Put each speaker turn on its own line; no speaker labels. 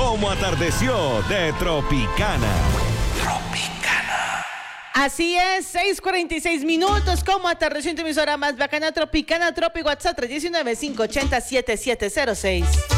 como atardeció de Tropicana.
Así es, 6:46 minutos, como atardeció en tu emisora más bacana, Tropicana, Tropi, WhatsApp 319-580-7706.